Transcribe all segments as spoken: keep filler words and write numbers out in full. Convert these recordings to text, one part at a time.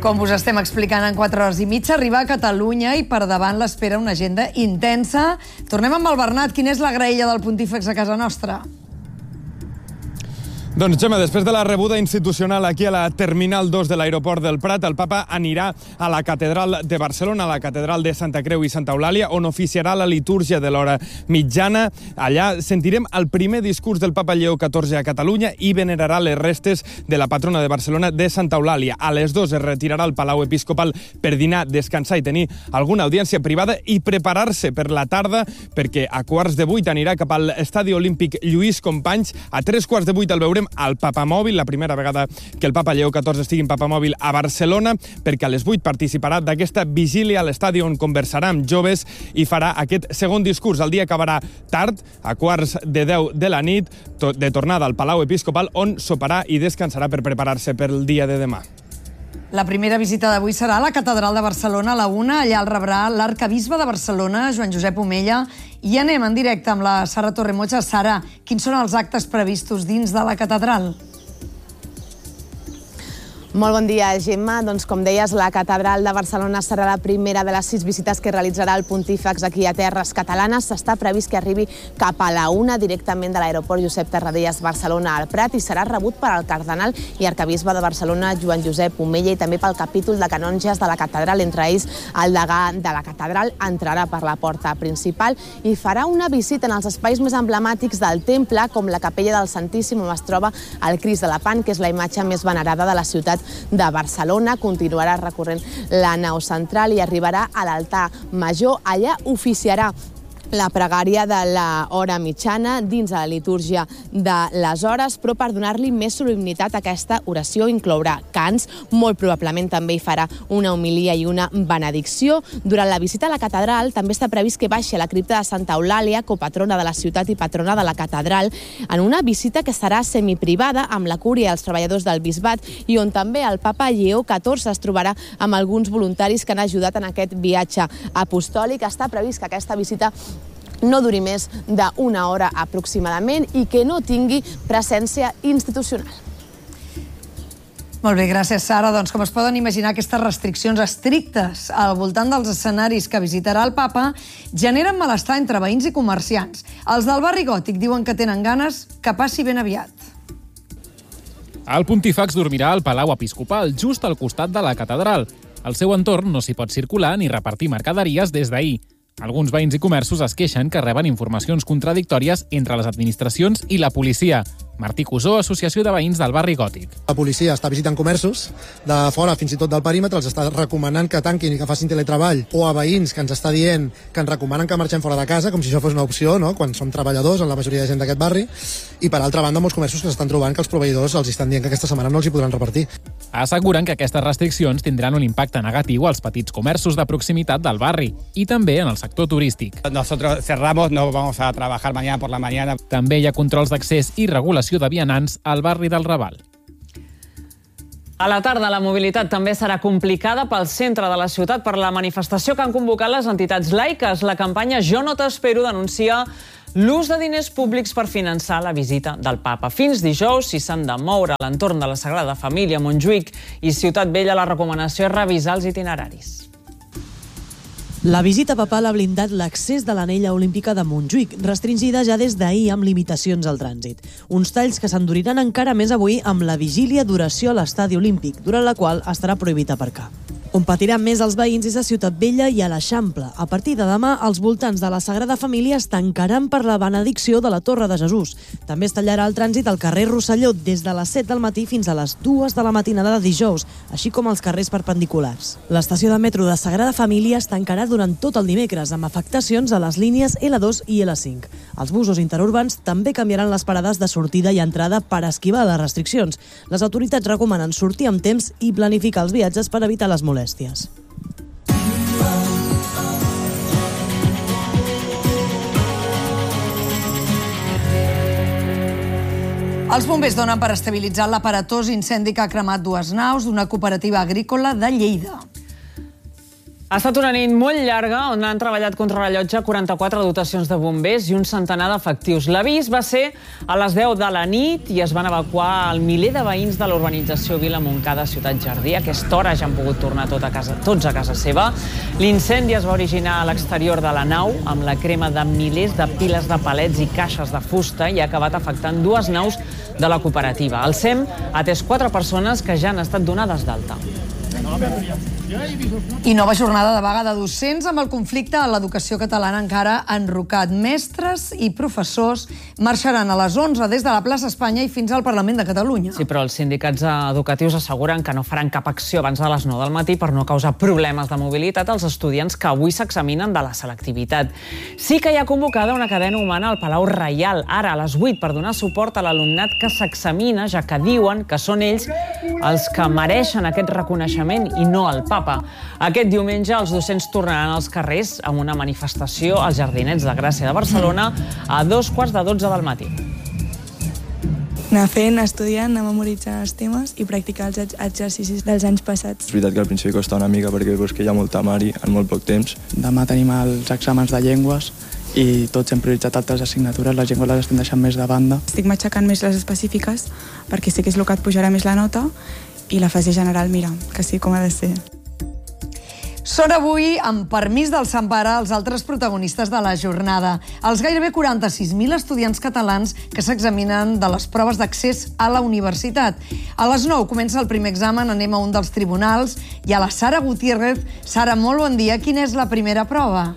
Com us estem explicant en quatre hores i mitja, arriba a Catalunya i per davant l'espera una agenda intensa. Tornem amb el Bernat. Quina és la graella del pontífex a casa nostra? Doncs, Gemma, després de la rebuda institucional aquí a la Terminal dos de l'aeroport del Prat, el papa anirà a la catedral de Barcelona, a la catedral de Santa Creu i Santa Eulàlia, on oficiarà la litúrgia de l'hora mitjana. Allà sentirem el primer discurs del papa Lleó catorze a Catalunya i venerarà les restes de la patrona de Barcelona, de Santa Eulàlia. A les dues es retirarà al Palau Episcopal per dinar, descansar i tenir alguna audiència privada i preparar-se per la tarda, perquè a quarts de vuit anirà cap al Estadi Olímpic Lluís Companys. A tres quarts de vuit el veurem al Papamòbil, la primera vegada que el papa Lleó catorze estigui en Papamòbil a Barcelona, perquè a les vuit participarà d'aquesta vigília a l'estadi on conversarà amb joves i farà aquest segon discurs. El dia acabarà tard, a quarts de deu de la nit, de tornada al Palau Episcopal, on soparà i descansarà per preparar-se per el dia de demà. La primera visita d'avui serà a la catedral de Barcelona a la una. Allà el rebrà l'arcabisbe de Barcelona, Joan Josep Omella. I anem en directe amb la Sara Torremocha. Sara, quins són els actes previstos dins de la catedral? Molt bon dia, Gemma. Doncs, com deies, la catedral de Barcelona serà la primera de les sis visites que realitzarà el pontífex aquí a terres catalanes. S'està previst que arribi cap a la una directament de l'aeroport Josep Tarradellas Barcelona al Prat i serà rebut per al cardenal i arcabisbe de Barcelona, Joan Josep Omella, i també pel capítol de canonges de la catedral. Entre ells, el degà de la catedral entrarà per la porta principal i farà una visita en els espais més emblemàtics del temple, com la capella del Santíssim, on es troba el Crist de la Pan, que és la imatge més venerada de la ciutat de Barcelona. Continuarà recorrent la nau central i arribarà a l'altar major. Allà oficiarà la pregària de l'hora mitjana dins de la litúrgia de les hores, però per donar-li més solemnitat a aquesta oració inclourà cants, molt probablement també hi farà una homilia i una benedicció. Durant la visita a la catedral també està previst que baixi a la cripta de Santa Eulàlia, copatrona de la ciutat i patrona de la catedral, en una visita que serà semiprivada amb la cúria i els treballadors del bisbat i on també el papa Lleó catorze es trobarà amb alguns voluntaris que han ajudat en aquest viatge apostòlic. Està previst que aquesta visita no duri més d'una hora aproximadament i que no tingui presència institucional. Molt bé, gràcies, Sara. Doncs, com es poden imaginar, aquestes restriccions estrictes al voltant dels escenaris que visitarà el papa generen malestar entre veïns i comerciants. Els del barri gòtic diuen que tenen ganes que passi ben aviat. El pontífex dormirà al Palau Episcopal, just al costat de la catedral. Al seu entorn no s'hi pot circular ni repartir mercaderies des d'ahir. Alguns veïns i comerços es queixen que reben informacions contradictòries entre les administracions i la policia. Martí Cusó, Associació de Veïns del Barri Gòtic. La policia està visitant comerços de fora, fins i tot del perímetre, els està recomanant que tanquin i que facin teletreball, o a veïns que ens està dient que ens recomanen que marxem fora de casa, com si això fos una opció, no?, quan som treballadors en la majoria de gent d'aquest barri, i per altra banda molts comerços que s'estan trobant que els proveïdors els estan dient que aquesta setmana no els hi podran repartir. Asseguren que aquestes restriccions tindran un impacte negatiu als petits comerços de proximitat del barri i també en el sector turístic. Nosotros cerramos, no vamos a trabajar mañana por la mañana. També hi ha controls d'accés i regulació de vianants al barri del Raval. A la tarda, la mobilitat també serà complicada pel centre de la ciutat per la manifestació que han convocat les entitats laiques. La campanya Jo no t'espero denuncia l'ús de diners públics per finançar la visita del papa. Fins dijous, si s'han de moure a l'entorn de la Sagrada Família, Montjuïc i Ciutat Vella, la recomanació és revisar els itineraris. La visita papal ha blindat l'accés de l'anella olímpica de Montjuïc, restringida ja des d'ahir amb limitacions al trànsit. Uns talls que s'enduriran encara més avui amb la vigília d'oració a l'estadi olímpic, durant la qual estarà prohibit aparcar. On patiran més els veïns és a Ciutat Vella i a l'Eixample. A partir de demà, els voltants de la Sagrada Família es tancaran per la benedicció de la Torre de Jesús. També es tallarà el trànsit al carrer Rosselló des de les set del matí fins a les dues de la matinada de dijous, així com els carrers perpendiculars. L'estació de metro de Sagrada Família es tancarà durant tot el dimecres, amb afectacions a les línies L dos i L cinc. Els busos interurbans també canviaran les parades de sortida i entrada per esquivar les restriccions. Les autoritats recomanen sortir amb temps i planificar els viatges per evitar les molèsties. Els bombers donen per estabilitzar l'aparatós incendi que ha cremat dues naus d'una cooperativa agrícola de Lleida. Ha estat una nit molt llarga on han treballat contra rellotge quaranta-quatre dotacions de bombers i un centenar d'efectius. L'avís va ser a les deu de la nit i es van evacuar el miler de veïns de la urbanització Vila Montcada, Ciutat Jardí. A aquesta hora ja han pogut tornar tot a casa, tots a casa seva. L'incendi es va originar a l'exterior de la nau amb la crema de milers de piles de palets i caixes de fusta i ha acabat afectant dues naus de la cooperativa. El SEM ha atès quatre persones que ja han estat donades d'alta. I nova jornada de vaga de docents amb el conflicte a l'educació catalana encara enrocat. Mestres i professors marxaran a les onze des de la plaça Espanya i fins al Parlament de Catalunya. Sí, però els sindicats educatius asseguren que no faran cap acció abans de les nou del matí per no causar problemes de mobilitat als estudiants que avui s'examinen de la selectivitat. Sí que hi ha convocada una cadena humana al Palau Reial, ara a les vuit, per donar suport a l'alumnat que s'examina, ja que diuen que són ells els que mereixen aquest reconeixement i no el papa. Aquest diumenge els docents tornaran als carrers amb una manifestació als Jardinets de Gràcia de Barcelona a dos quarts de dotze del matí. Anar fent, estudiant, anar memoritzant els temes i practicar els exercicis dels anys passats. És veritat que al principi costa una mica perquè veus que hi ha molta mari en molt poc temps. Demà tenim els exàmens de llengües i tots hem prioritzat altres assignatures, les llengües les estem deixant més de banda. Estic matxacant més les específiques perquè sé que és el que et pujarà més la nota i la fase general, mira, que sí com ha de ser. Són avui, amb permís del Sant Pare, els altres protagonistes de la jornada. Els gairebé quaranta-sis mil estudiants catalans que s'examinen de les proves d'accés a la universitat. A les nou comença el primer examen, anem a un dels tribunals, i a la Sara Gutiérrez. Sara, molt bon dia. Quina és la primera prova?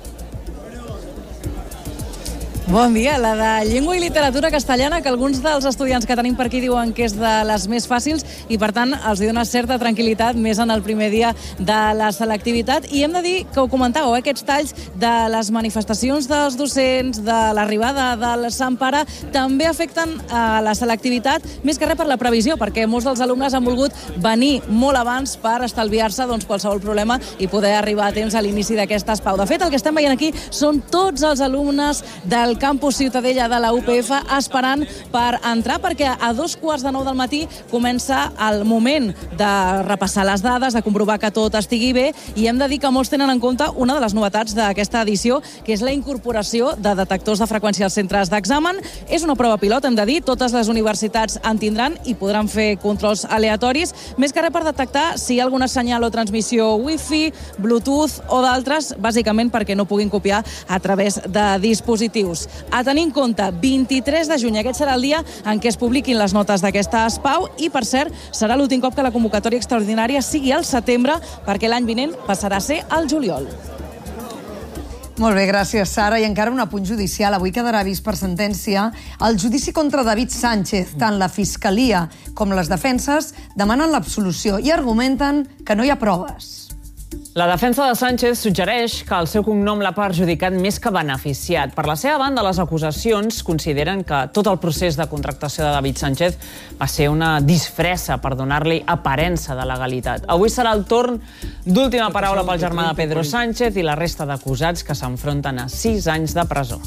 Bon dia, la de llengua i literatura castellana, que alguns dels estudiants que tenim per aquí diuen que és de les més fàcils i, per tant, els dona certa tranquil·litat més en el primer dia de la selectivitat. I hem de dir que ho comentàveu, eh? Aquests talls de les manifestacions dels docents, de l'arribada del Sant Pare, també afecten a la selectivitat, més que res per la previsió, perquè molts dels alumnes han volgut venir molt abans per estalviar-se doncs, qualsevol problema i poder arribar a temps a l'inici d'aquest espau. De fet, el que estem veient aquí són tots els alumnes del campus Ciutadella de la U P F esperant per entrar, perquè a dos quarts de nou del matí comença el moment de repassar les dades, de comprovar que tot estigui bé, i hem de dir que molts tenen en compte una de les novetats d'aquesta edició, que és la incorporació de detectors de freqüència als centres d'examen. És una prova pilot, hem de dir, totes les universitats en tindran i podran fer controls aleatoris, més que res per detectar si hi ha alguna senyal o transmissió Wi-Fi, Bluetooth o d'altres, bàsicament perquè no puguin copiar a través de dispositius. A tenir en compte, vint-i-tres de juny, aquest serà el dia en què es publiquin les notes d'aquesta espau i, per cert, serà l'últim cop que la convocatòria extraordinària sigui al setembre, perquè l'any vinent passarà a ser al juliol. Molt bé, gràcies, Sara. I encara un apunt judicial. Avui quedarà vist per sentència el judici contra David Sánchez. Tant la Fiscalia com les defenses demanen l'absolució i argumenten que no hi ha proves. La defensa de Sánchez suggereix que el seu cognom l'ha perjudicat més que beneficiat. Per la seva banda, les acusacions consideren que tot el procés de contractació de David Sánchez va ser una disfressa per donar-li aparença de legalitat. Avui serà el torn d'última paraula pel germà de Pedro Sánchez i la resta d'acusats que s'enfronten a sis anys de presó.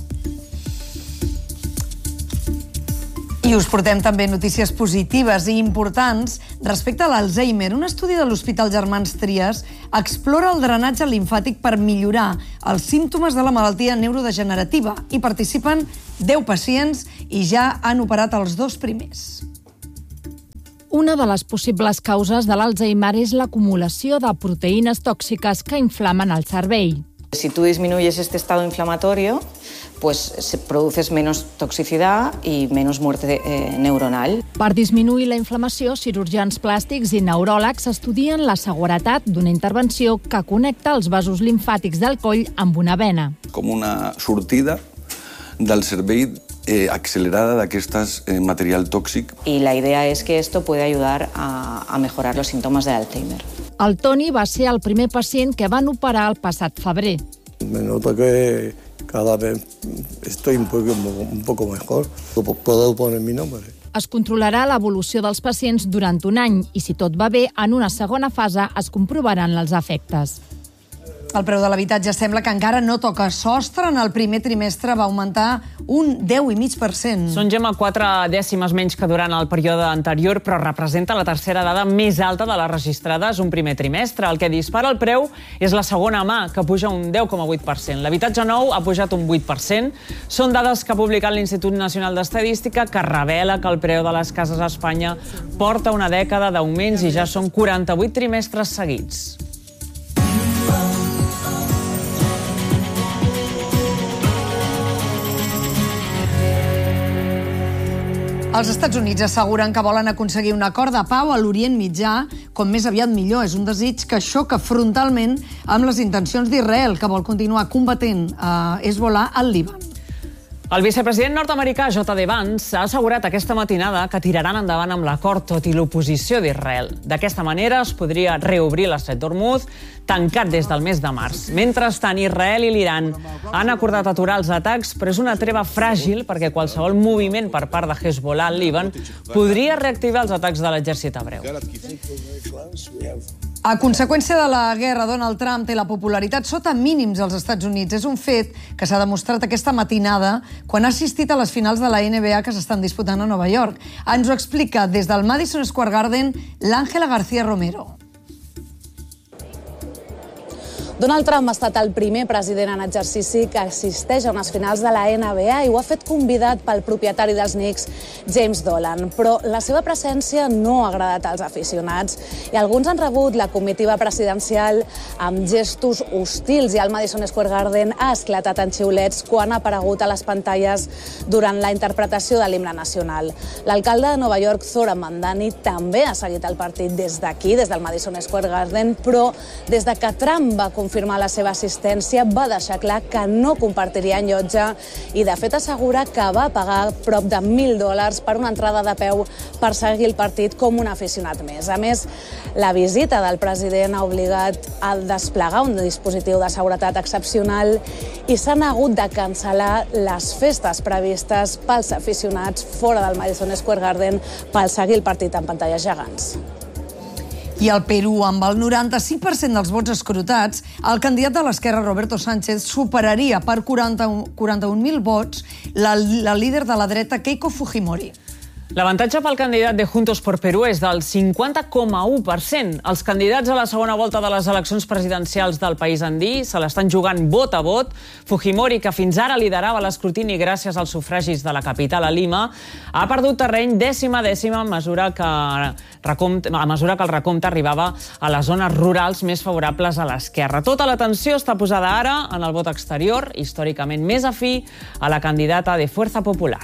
I us portem també notícies positives i importants respecte a l'Alzheimer. Un estudi de l'Hospital Germans Trias explora el drenatge limfàtic per millorar els símptomes de la malaltia neurodegenerativa. Hi participen deu pacients i ja han operat els dos primers. Una de les possibles causes de l'Alzheimer és l'acumulació de proteïnes tòxiques que inflamen el cervell. Si tú disminuyes este estado inflamatorio, pues se produces menos toxicidad y menos muerte eh, neuronal. Per disminuir la inflamació, cirurgians plàstics i neuròlegs estudien la seguretat d'una intervenció que connecta els vasos limfàtics del coll amb una vena. Com una sortida del cervell eh, accelerada d'aquest eh, material tòxic. Y la idea es que esto puede ayudar a, a mejorar los síntomas de Alzheimer. El Toni va ser el primer pacient que van operar el passat febrer. Me noto que cada vez estoy un poco, un poco mejor. Puedo poner mi nombre. Es controlarà l'evolució dels pacients durant un any i, si tot va bé, en una segona fase es comprovaran els efectes. El preu de l'habitatge sembla que encara no toca sostre. En el primer trimestre va augmentar un deu coma cinc per cent. Són, Gemma, quatre dècimes menys que durant el període anterior, però representa la tercera dada més alta de les registrades un primer trimestre. El que dispara el preu és la segona mà, que puja un deu coma vuit per cent. L'habitatge nou ha pujat un vuit per cent. Són dades que ha publicat l'Institut Nacional d'Estadística, que revela que el preu de les cases a Espanya porta una dècada d'augments i ja són quaranta-vuit trimestres seguits. Els Estats Units asseguren que volen aconseguir un acord de pau a l'Orient Mitjà, com més aviat millor. És un desig que xoca frontalment amb les intencions d'Israel, que vol continuar combatent a Hezbollah al Líban. El vicepresident nord-americà J D Vance ha assegurat aquesta matinada que tiraran endavant amb l'acord tot i l'oposició d'Israel. D'aquesta manera es podria reobrir l'estret d'Hormuz, tancat des del mes de març. Mentrestant, Israel i l'Iran han acordat aturar els atacs, però és una treva fràgil perquè qualsevol moviment per part de Hezbollah al Líban podria reactivar els atacs de l'exèrcit hebreu. A conseqüència de la guerra, Donald Trump té la popularitat sota mínims als Estats Units. És un fet que s'ha demostrat aquesta matinada quan ha assistit a les finals de la N B A que s'estan disputant a Nova York. Ens ho explica des del Madison Square Garden l'Àngela García Romero. Donald Trump ha estat el primer president en exercici que assisteix a unes finals de la N B A i ho ha fet convidat pel propietari dels Knicks, James Dolan. Però la seva presència no ha agradat als aficionats i alguns han rebut la comitiva presidencial amb gestos hostils i el Madison Square Garden ha esclatat en xiulets quan ha aparegut a les pantalles durant la interpretació de l'himne nacional. L'alcalde de Nova York, Zohran Mamdani, també ha seguit el partit des d'aquí, des del Madison Square Garden, però des de que Trump va confirmar confirmar la seva assistència, va deixar clar que no compartiria en llotja i, de fet, assegura que va pagar prop de mil dòlars per una entrada de peu per seguir el partit com un aficionat més. A més, la visita del president ha obligat a desplegar un dispositiu de seguretat excepcional i s'han hagut de cancel·lar les festes previstes pels aficionats fora del Madison Square Garden per seguir el partit en pantalles gegants. I al Perú, amb el noranta-cinc per cent dels vots escrutats, el candidat de l'esquerra, Roberto Sánchez, superaria per quaranta-un mil vots la, la líder de la dreta, Keiko Fujimori. L'avantatge pel candidat de Juntos por Perú és del cinquanta coma u per cent. Els candidats a la segona volta de les eleccions presidencials del país andí se l'estan jugant vot a vot. Fujimori, que fins ara liderava l'escrutini gràcies als sufragis de la capital, a Lima, ha perdut terreny dècima a dècima a mesura que, recompte, a mesura que el recompte arribava a les zones rurals més favorables a l'esquerra. Tota l'atenció està posada ara en el vot exterior, històricament més afí a la candidata de Fuerza Popular.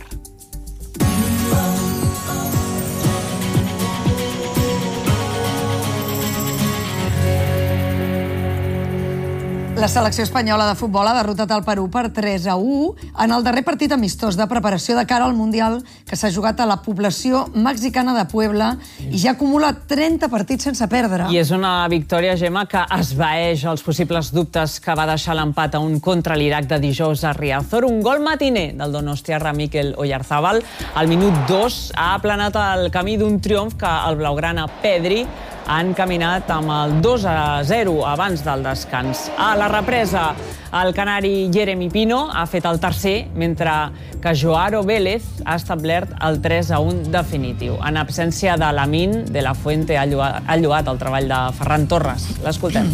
La selecció espanyola de futbol ha derrotat el Perú per tres a u en el darrer partit amistós de preparació de cara al Mundial que s'ha jugat a la població mexicana de Puebla i ja acumula trenta partits sense perdre. I és una victòria, Gemma, que esvaeix els possibles dubtes que va deixar l'empat a un contra l'Iraq de dijous a Riazor. Un gol matiner del donostiarra Mikel Oyarzábal al minut dos ha aplanat el camí d'un triomf que el blaugrana Pedri ha encaminat amb el dos a zero abans del descans. A la represa, el canari Jeremy Pino ha fet el tercer, mentre que Joao Vélez ha establert el tres a un definitiu. En absència de Lamine, De La Fuente ha lloat el treball de Ferran Torres. L'escoltem.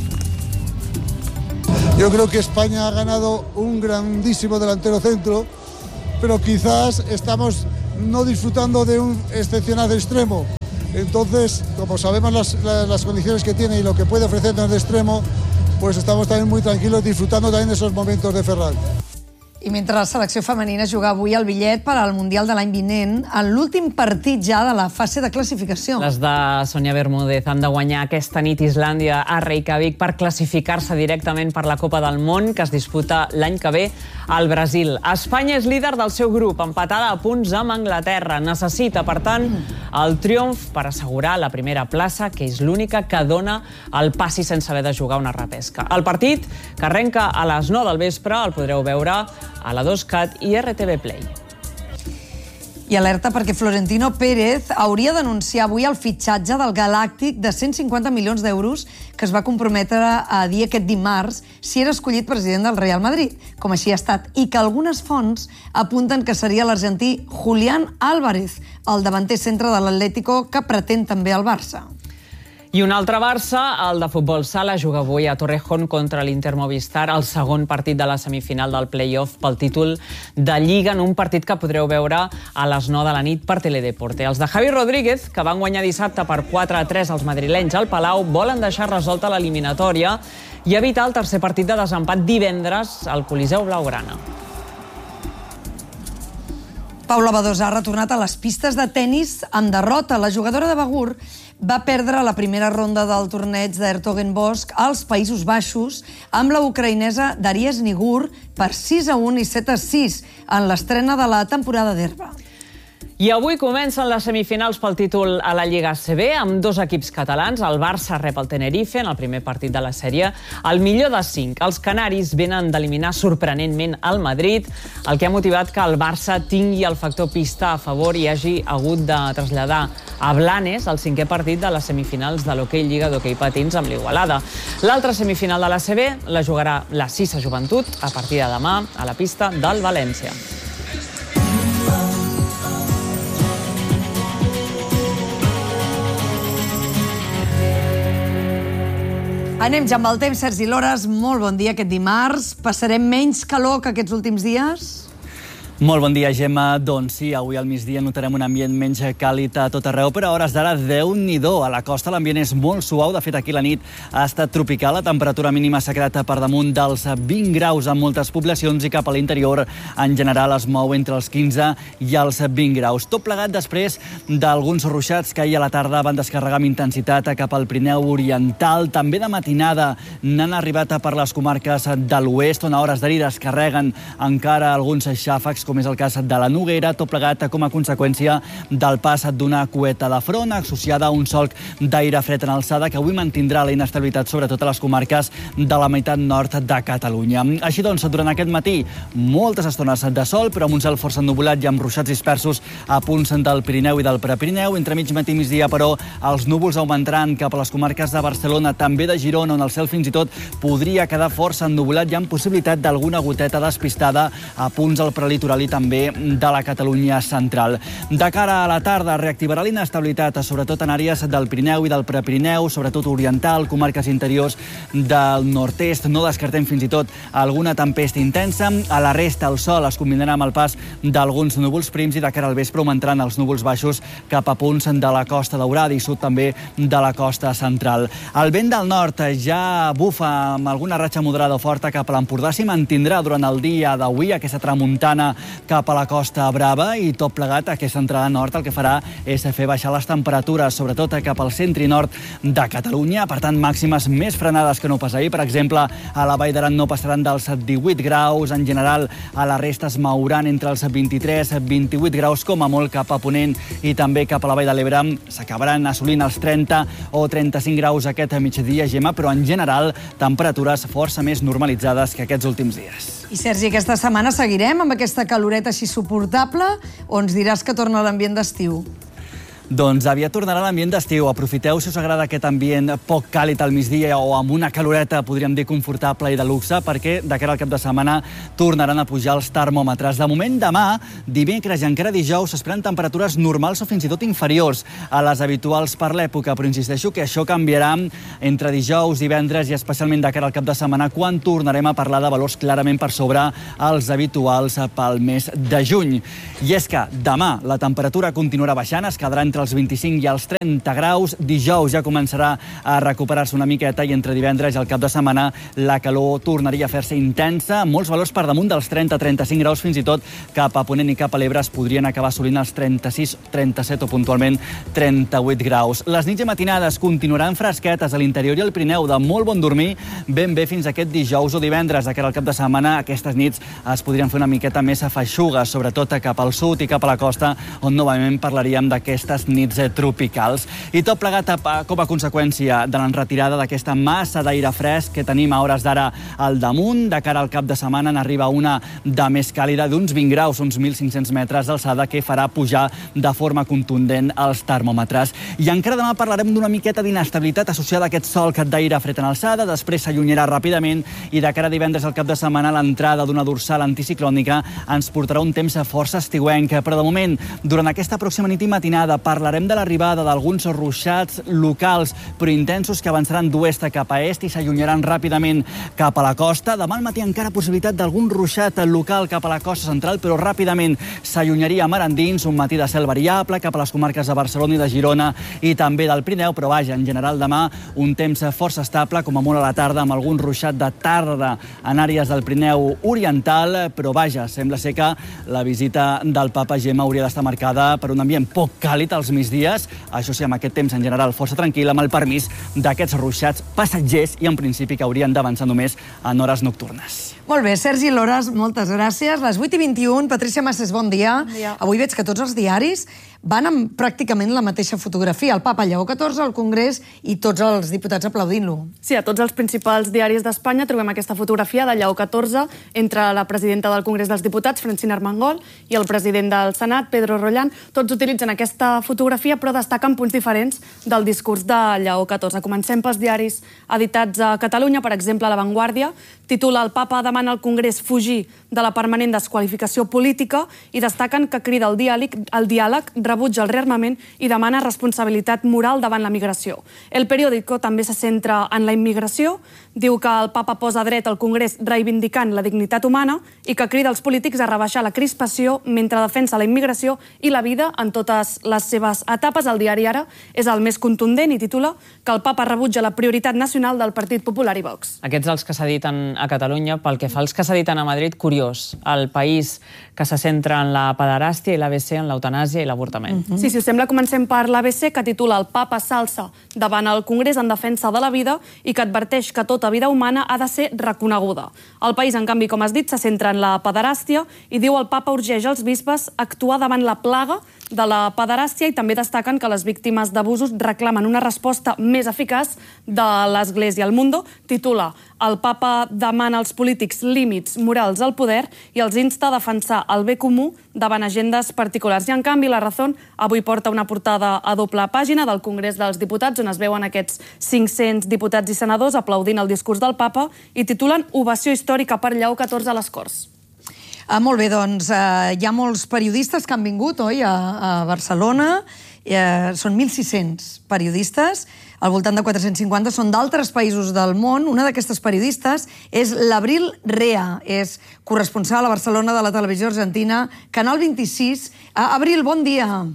Yo creo que España ha ganado un grandísimo delantero centro, pero quizás estamos no disfrutando de un excepcional extremo. Entonces, como sabemos las, las, las condiciones que tiene y lo que puede ofrecernos de extremo, pues estamos también muy tranquilos disfrutando también de esos momentos de Ferran. I mentre la selecció femenina juga avui el bitllet per al Mundial de l'any vinent, en l'últim partit ja de la fase de classificació. Les de Sonia Bermúdez han de guanyar aquesta nit Islàndia a Reykjavik per classificar-se directament per la Copa del Món, que es disputa l'any que ve al Brasil. Espanya és líder del seu grup, empatada a punts amb Anglaterra. Necessita, per tant, el triomf per assegurar la primera plaça, que és l'única que dona el passi sense haver de jugar una repesca. El partit, que arrenca a les nou del vespre, el podreu veure a la dos cat i R T V Play. I alerta perquè Florentino Pérez hauria d'anunciar avui el fitxatge del Galàctic de cent cinquanta milions d'euros que es va comprometre a dir aquest dimarts si era escollit president del Real Madrid, com així ha estat, i que algunes fonts apunten que seria l'argentí Julián Álvarez, el davanter centre de l'Atlético, que pretén també el Barça. I un altre Barça, el de futbol sala, juga avui a Torrejón contra l'Inter Movistar, el segon partit de la semifinal del play-off pel títol de Lliga, en un partit que podreu veure a les nou de la nit per Teledeporte. Els de Javi Rodríguez, que van guanyar dissabte per quatre a tres als madrilenys al Palau, volen deixar resolta l'eliminatòria i evitar el tercer partit de desempat divendres al Coliseu Blaugrana. Paula Badosa ha retornat a les pistes de tennis amb derrota. La jugadora de Begur va perdre la primera ronda del torneig d'Hertogenbosch als Països Baixos amb la ucraïnesa Daries Nigur per sis a un i set a sis en l'estrena de la temporada d'herba. I avui comencen les semifinals pel títol a la Lliga A C B amb dos equips catalans. El Barça rep el Tenerife en el primer partit de la sèrie. El millor de cinc. Els canaris venen d'eliminar sorprenentment el Madrid, el que ha motivat que el Barça tingui el factor pista a favor i hagi hagut de traslladar a Blanes el cinquè partit de les semifinals de l'Hockey Lliga d'Hockey Patins amb l'Igualada. L'altra semifinal de l'A C B la jugarà la Sisa Joventut a partir de demà a la pista del València. Anem ja amb el temps, Sergi Lores. Molt bon dia aquest dimarts. Passarem menys calor que aquests últims dies? Molt bon dia, Gemma. Doncs sí, avui al migdia notarem un ambient menys càlid a tot arreu, però a hores d'ara, Déu-n'hi-do. A la costa l'ambient és molt suau. De fet, aquí la nit ha estat tropical. La temperatura mínima s'ha quedat per damunt dels vint graus en moltes poblacions i cap a l'interior, en general, es mou entre els quinze i els vint graus. Tot plegat després d'alguns ruixats que ahir a la tarda van descarregar amb intensitat cap al Pirineu Oriental. També de matinada n'han arribat per les comarques de l'oest, on a hores d'ahir descarreguen encara alguns xàfecs, com és el cas de la Noguera, tot plegat com a conseqüència del pas d'una cueta de front associada a un solc d'aire fred en alçada que avui mantindrà la inestabilitat sobretot a les comarques de la meitat nord de Catalunya. Així doncs, durant aquest matí, moltes estones de sol, però amb un cel força ennuvolat i amb ruixats dispersos a punts del Pirineu i del Prepirineu. Entre mig matí i migdia, però, els núvols augmentaran cap a les comarques de Barcelona, també de Girona, on el cel fins i tot podria quedar força ennuvolat i amb possibilitat d'alguna goteta despistada a punts al prelitoral i també de la Catalunya central. De cara a la tarda reactivarà la inestabilitat, sobretot en àrees del Pirineu i del Prepirineu, sobretot oriental, comarques interiors del nord-est. No descartem fins i tot alguna tempesta intensa. A la resta, el sol es combinarà amb el pas d'alguns núvols prims i de cara al vespre augmentaran els núvols baixos cap a punts de la Costa Daurada i sud també de la costa central. El vent del nord ja bufa amb alguna ratxa moderada o forta cap a l'Empordà. S'hi mantindrà durant el dia d'avui aquesta tramuntana cap a la Costa Brava i tot plegat aquesta entrada nord el que farà és fer baixar les temperatures, sobretot cap al centre i nord de Catalunya. Per tant, màximes més frenades que no pas ahir. Per exemple, a la Vall d'Aran no passaran dels divuit graus. En general, a la resta es mouran entre els vint-i-tres i vint-i-vuit graus, com a molt cap a Ponent i també cap a la Vall de l'Ebre. S'acabaran assolint els trenta o trenta-cinc graus aquest migdia, Gemma, però en general temperatures força més normalitzades que aquests últims dies. I Sergi, aquesta setmana seguirem amb aquesta caloreta així suportable o ens diràs que torna l'ambient d'estiu? Doncs aviat tornarà l'ambient d'estiu. Aprofiteu si us agrada aquest ambient poc càlid al migdia o amb una caloreta, podríem dir, confortable i de luxe, perquè de cara al cap de setmana tornaran a pujar els termòmetres. De moment, demà, dimecres i encara dijous, s'esperen temperatures normals o fins i tot inferiors a les habituals per l'època, però insisteixo que això canviarà entre dijous, divendres i especialment de cara al cap de setmana, quan tornarem a parlar de valors clarament per sobre els habituals pel mes de juny. I és que demà la temperatura continuarà baixant, es quedarà entre els vint-i-cinc i els trenta graus. Dijous ja començarà a recuperar-se una miqueta i entre divendres i el cap de setmana la calor tornaria a fer-se intensa. Molts valors per damunt dels trenta a trenta-cinc graus, fins i tot cap a Ponent i cap a l'Ebre es podrien acabar assolint els trenta-sis, trenta-set o puntualment trenta-vuit graus. Les nits i matinades continuaran fresquetes a l'interior i al Pirineu, de molt bon dormir ben bé fins aquest dijous o divendres. De cara al cap de setmana aquestes nits es podrien fer una miqueta més feixugues, sobretot cap al sud i cap a la costa, on novament parlaríem d'aquestes aquestes nits tropicals. I tot plegat com a conseqüència de l'enretirada d'aquesta massa d'aire fresc que tenim a hores d'ara al damunt. De cara al cap de setmana n'arriba una de més càlida d'uns vint graus, uns mil cinc-cents metres d'alçada, que farà pujar de forma contundent els termòmetres. I encara demà parlarem d'una miqueta d'inestabilitat associada a aquest solc d'aire fred en alçada, després s'allunyarà ràpidament i de cara a divendres al cap de setmana l'entrada d'una dorsal anticiclònica ens portarà un temps força estiuenc, però de moment, durant aquesta pròxima nit i matinada, parlarem de l'arribada d'alguns ruixats locals, però intensos, que avançaran d'oest cap a est i s'allunyaran ràpidament cap a la costa. Demà al matí encara possibilitat d'algun ruixat local cap a la costa central, però ràpidament s'allunyaria a mar endins, un matí de cel variable cap a les comarques de Barcelona i de Girona i també del Pirineu, però vaja, en general demà un temps força estable, com a molt a la tarda, amb algun ruixat de tarda en àrees del Pirineu oriental, però vaja, sembla ser que la visita del papa Gemma hauria d'estar marcada per un ambient poc càlid als migdies, això sí, amb aquest temps en general força tranquil, amb el permís d'aquests ruixats passatgers i en principi que haurien d'avançar només en hores nocturnes. Molt bé, Sergi Lores, moltes gràcies. Les vuit i vint-i-un, Patrícia Massés, bon dia. Bon dia. Avui veig que tots els diaris van amb pràcticament la mateixa fotografia. El papa Lleó catorze al Congrés i tots els diputats aplaudint-lo. Sí, a tots els principals diaris d'Espanya trobem aquesta fotografia de Lleó catorze entre la presidenta del Congrés dels Diputats, Francina Armengol, i el president del Senat, Pedro Roldán. Tots utilitzen aquesta fotografia, però destaquen punts diferents del discurs de Lleó catorze. Comencem pels diaris editats a Catalunya. Per exemple, La Vanguardia titula "El papa demana al Congrés fugir de la permanent desqualificació política" i destaquen que crida al diàleg, al diàleg, rebutja el rearmament i demana responsabilitat moral davant la migració. El Periódico també se centra en la immigració, diu que el papa posa dret al Congrés reivindicant la dignitat humana i que crida als polítics a rebaixar la crispació mentre defensa la immigració i la vida en totes les seves etapes. El diari Ara és el més contundent i titula que el papa rebutja la prioritat nacional del Partit Popular i Vox. Aquests els que s'editen a Catalunya. Pel que fa als que s'editen a Madrid, curiós. El País, que se centra en la pederàstia, i l'A B C en l'eutanàsia i l'avortament. Sí, si us sembla, comencem per l'A B C, que titula "El papa s'alça davant el Congrés en defensa de la vida" i que adverteix que tota vida humana ha de ser reconeguda. El País, en canvi, com has dit, se centra en la pederàstia i diu el papa urgeix als bisbes actuar davant la plaga de la pederàstia i també destaquen que les víctimes d'abusos reclamen una resposta més eficaç de l'Església. El Mundo titula "El papa demana als polítics límits morals al poder" i els insta a defensar el bé comú davant agendes particulars. I, en canvi, La Razón avui porta una portada a doble pàgina del Congrés dels Diputats on es veuen aquests cinc-cents diputats i senadors aplaudint el discurs del papa i titulen "Ovació històrica per Lleó catorze a les Corts". Ah, molt bé, doncs eh, hi ha molts periodistes que han vingut, oi, a, a Barcelona. Eh, són mil sis-cents periodistes, al voltant de quatre-cents cinquanta són d'altres països del món. Una d'aquestes periodistes és l'Abril Rea, és corresponsal a Barcelona de la televisió argentina, Canal vint-i-sis. Uh, Abril, bon dia.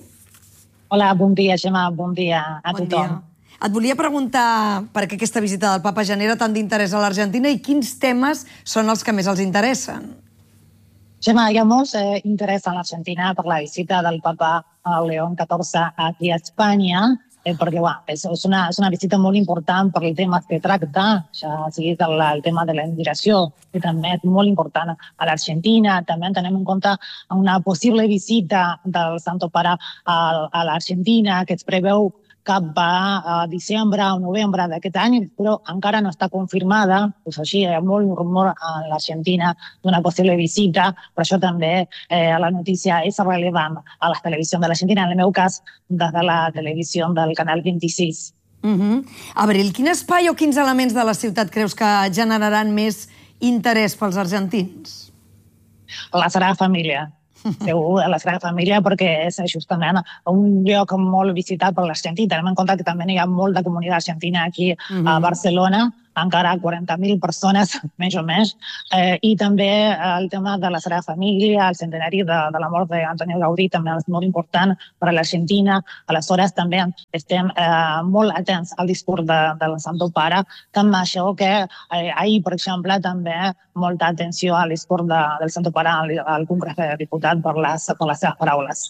Hola, bon dia, Gemma, bon dia a bon tothom. Dia. Et volia preguntar per què aquesta visita del papa genera tant d'interès a l'Argentina i quins temes són els que més els interessen. Gemma, hi ha molt eh, interès a l'Argentina per la visita del papa León catorze aquí a Espanya, eh, perquè bueno, és, és, una, és una visita molt important per els temes que tracta, ja sigui el, el tema de la immigració, que també és molt important a l'Argentina. També tenem en compte una possible visita del Santo Pare a, a l'Argentina, que es preveu cap a desembre o novembre d'aquest any, però encara no està confirmada. Pues així, hi ha molt rumor a l'Argentina d'una possible visita, per això també eh, la notícia és rellevant a la televisió de l'Argentina, en el meu cas, des de la televisió del Canal vint-i-sis. Uh-huh. Abril, quin espai o quins elements de la ciutat creus que generaran més interès pels argentins? La Sagrada Família. Segur, la Sagrada Família, perquè és justament un lloc molt visitat per l'argentí. Tenim en compte que també hi ha molta comunitat argentina aquí mm-hmm. a Barcelona, encara quaranta mil persones, més o més, eh, i també el tema de la Sagrada Família, el centenari de, de la mort d'Antonio Gaudí també és molt important per a l'Argentina. Aleshores també estem eh, molt atents al discurs de, del Santo Pare, també això que eh, ahir, per exemple, també molta atenció al discurs de, del Santo Pare al, al Congrés de Diputats per les, per les seves paraules.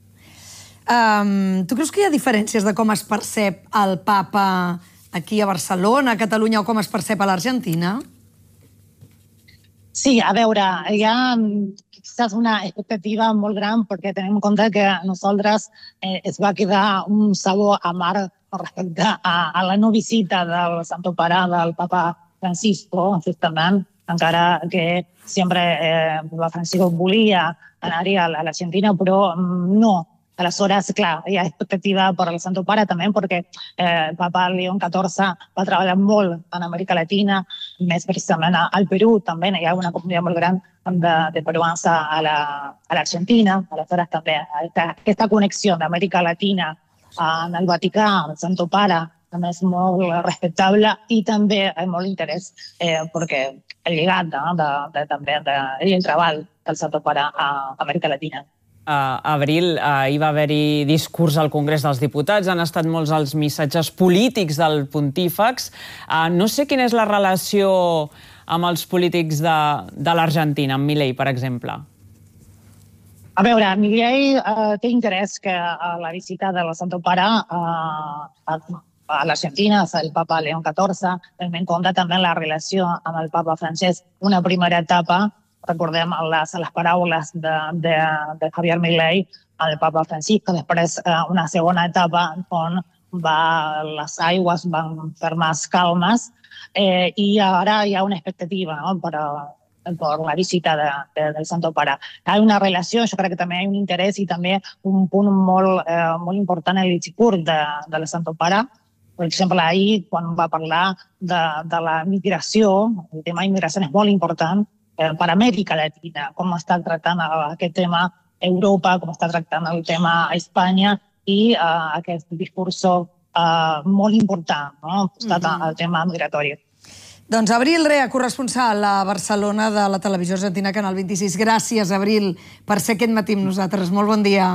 Um, tu creus que hi ha diferències de com es percep el papa aquí a Barcelona, a Catalunya, o com es percep a l'Argentina? Sí, a veure, hi ha quizás una expectativa molt gran perquè tenim en compte que a nosaltres eh, es va quedar un sabor amarg respecte a, a la no visita del Santo Pare, del Papa Francisco, justament, encara que sempre eh, el Papa Francisco volia anar-hi a l'Argentina, però no. Aleshores, clar, hi ha expectativa per al Santo Pare també perquè eh, el Papa León catorze va treballar molt en Amèrica Latina, més precisament al Perú també, hi ha una comunitat molt gran de, de peruans a l'Argentina. Aleshores també aquesta connexió d'Amèrica Latina en el Vaticà, el Santo Pare, també és molt respectable i també hi ha molt interès eh, perquè el llegat no? de, de, també de, i el treball del Santo Pare a Amèrica Latina. Uh, abril, uh, hi va haver-hi discurs al Congrés dels Diputats, han estat molts els missatges polítics del pontífex. Uh, no sé quina és la relació amb els polítics de, de l'Argentina, amb Milei, per exemple. A veure, Milei uh, té interès que a la visita del Santo Pare uh, a, a l'Argentina, el Papa León catorze, tenint en compte també la relació amb el Papa Francesc, una primera etapa. Recordem les, les paraules de, de, de Javier Milei al Papa Francisco, després eh, una segona etapa on va, les aigües van fer més calmes eh, i ara hi ha una expectativa no? per, per la visita de, de, del Santo Pare. Hi ha una relació, jo crec que també hi ha un interès i també un punt molt, eh, molt important en el discurs de, del Santo Pare. Per exemple, ahir, quan va parlar de, de la migració, el tema d'immigració és molt important, per Amèrica Latina, com està tractant aquest tema Europa, com està tractant el tema a Espanya i uh, aquest discurs uh, molt important, no? Estat uh-huh. el tema migratori. Doncs Abril Rea, corresponsal a Barcelona de la televisió argentina Canal vint-i-sis. Gràcies, Abril, per ser aquest matí amb nosaltres. Molt bon dia.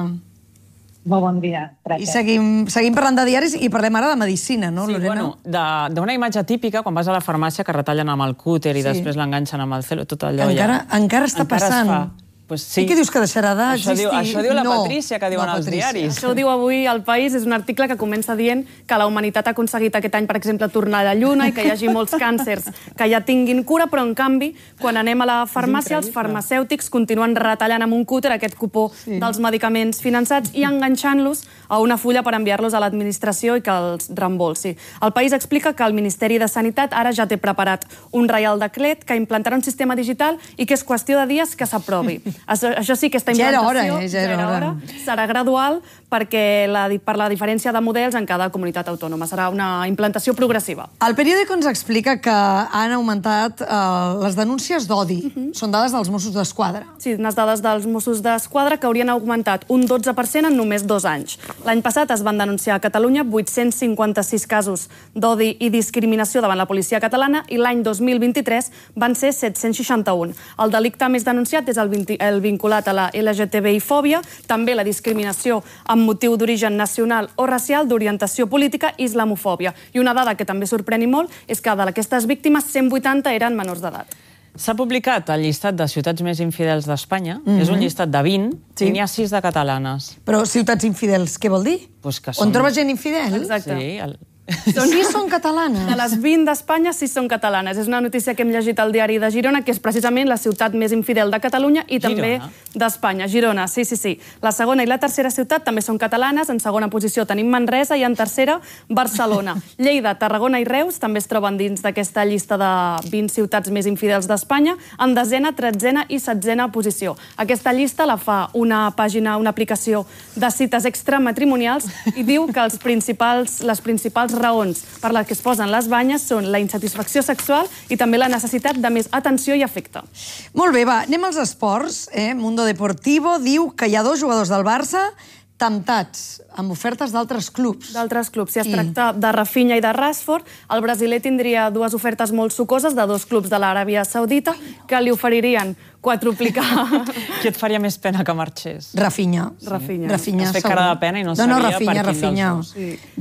Molt bon dia. Gràcies. I seguim, seguim parlant de diaris i parlem ara de medicina, no, sí, Lorena? Bueno, d'una imatge típica, quan vas a la farmàcia que retallen amb el cúter i sí. després l'enganxen amb el celo, tot allò encara, ja... Encara està encara passant. Pues sí. I què dius, que deixarà d'existir? Això, això diu la no, Patrícia, que diuen els diaris. Això ho diu avui El País, és un article que comença dient que la humanitat ha aconseguit aquest any, per exemple, tornar a la Lluna i que hi hagi molts càncers que ja tinguin cura, però en canvi, quan anem a la farmàcia, els farmacèutics continuen retallant amb un cúter aquest cupó sí. dels medicaments finançats i enganxant-los a una fulla per enviar-los a l'administració i que els reembolsi. El País explica que el Ministeri de Sanitat ara ja té preparat un reial decret que implantarà un sistema digital i que és qüestió de dies que s'aprovi. Això, això sí que aquesta implantació ja era hora, eh? ja era hora. hora, serà gradual perquè la, per la diferència de models en cada comunitat autònoma. Serà una implantació progressiva. El periòdico ens explica que han augmentat eh, les denúncies d'odi. Uh-huh. Són dades dels Mossos d'Esquadra. Sí, unes dades dels Mossos d'Esquadra que haurien augmentat un dotze per cent en només dos anys. L'any passat es van denunciar a Catalunya vuit-cents cinquanta-sis casos d'odi i discriminació davant la policia catalana i l'any dos mil vint-i-tres van ser set-cents seixanta-un. El delicte més denunciat és el, vint, el vinculat a la L G T B I-fòbia, també la discriminació amb motiu d'origen nacional o racial, d'orientació política i islamofòbia. I una dada que també sorprèn i molt és que d'aquestes víctimes, cent vuitanta eren menors d'edat. S'ha publicat el llistat de ciutats més infidels d'Espanya. Mm-hmm. És un llistat de vint sí. i n'hi ha sis de catalanes. Però ciutats infidels, què vol dir? Pues que són... On trobes gent infidel? Exacte. Sí, el... Doncs sí són catalanes. De les vint d'Espanya, sis són catalanes. És una notícia que hem llegit al diari de Girona, que és precisament la ciutat més infidel de Catalunya i també d'Espanya. Girona, sí, sí, sí. La segona i la tercera ciutat també són catalanes. En segona posició tenim Manresa i en tercera Barcelona. Lleida, Tarragona i Reus també es troben dins d'aquesta llista de vint ciutats més infidels d'Espanya, en desena, tretzena i setzena posició. Aquesta llista la fa una pàgina, una aplicació de cites extramatrimonials i diu que els principals, les principals raons per les que es posen les banyes són la insatisfacció sexual i també la necessitat de més atenció i afecte. Molt bé, va, anem als esports. Eh? Mundo Deportivo diu que hi ha dos jugadors del Barça temptats amb ofertes d'altres clubs. D'altres clubs. Si es tracta de Rafinha i de Rashford, el brasiler tindria dues ofertes molt sucoses de dos clubs de l'Aràbia Saudita que li oferirien quadruplicar... Qui et faria més pena que marxés? Rafinha. Rafinha. Rafinha. Has fet cara de pena i no sabia per quin dels dos.